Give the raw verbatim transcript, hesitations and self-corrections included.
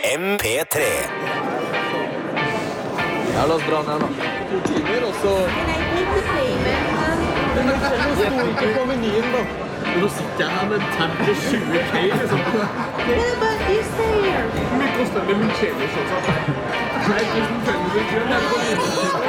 M P tre. Ja, la oss dra ned da. To timer, og så... Men det sto ikke på menyen da. Og nå sitter jeg her med en tab på tjue K, liksom. Yeah, but you stay here. Hvor mye koster det med min kjele, sånn? Nei, tusen fem hundre kroner.